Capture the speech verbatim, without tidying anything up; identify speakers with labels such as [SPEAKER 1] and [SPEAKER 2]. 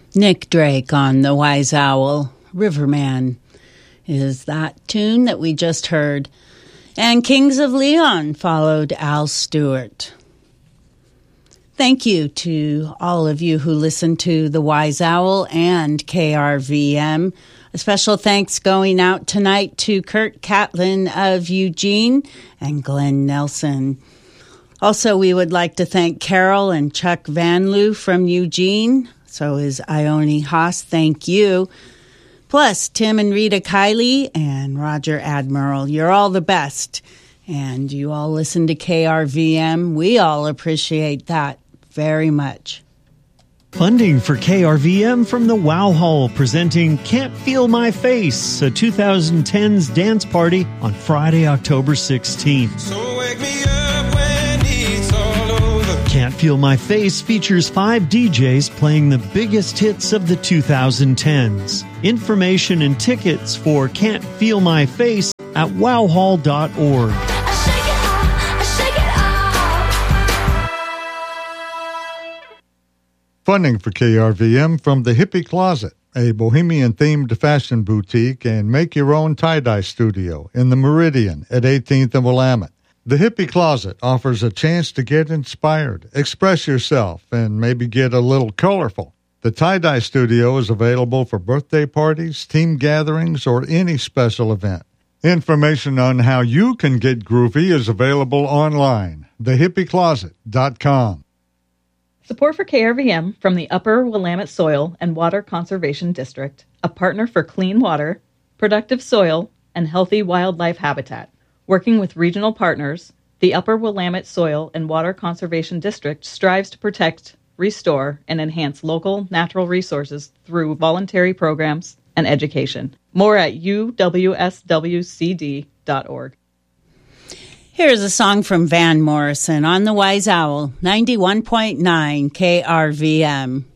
[SPEAKER 1] Nick Drake on The Wise Owl. Riverman is that tune that we just heard. And Kings of Leon followed Al Stewart. Thank you to all of you who listen to The Wise Owl and K R V M. A special thanks going out tonight to Kurt Catlin of Eugene and Glenn Nelson. Also, we would like to thank Carol and Chuck Van Loo from Eugene. So is Ione Haas. Thank you. Plus, Tim and Rita Kiley and Roger Admiral. You're all the best. And you all listen to K R V M. We all appreciate that very much.
[SPEAKER 2] Funding for K R V M from the Wow Hall, presenting Can't Feel My Face, a twenty tens dance party on Friday, October sixteenth.
[SPEAKER 3] So wake me up when it's all over.
[SPEAKER 2] Can't Feel My Face features five D Js playing the biggest hits of the twenty tens. Information and tickets for Can't Feel My Face at wow hall dot org.
[SPEAKER 4] Funding for K R V M from the Hippie Closet, a bohemian-themed fashion boutique and make-your-own tie-dye studio in the Meridian at eighteenth and Willamette. The Hippie Closet offers a chance to get inspired, express yourself, and maybe get a little colorful. The tie-dye studio is available for birthday parties, team gatherings, or any special event. Information on how you can get groovy is available online, the hippie closet dot com.
[SPEAKER 5] Support for K R V M from the Upper Willamette Soil and Water Conservation District, a partner for clean water, productive soil, and healthy wildlife habitat. Working with regional partners, the Upper Willamette Soil and Water Conservation District strives to protect, restore, and enhance local natural resources through voluntary programs and education. More at u w s w c d dot org.
[SPEAKER 1] Here's a song from Van Morrison on The Wise Owl, ninety-one point nine K R V M.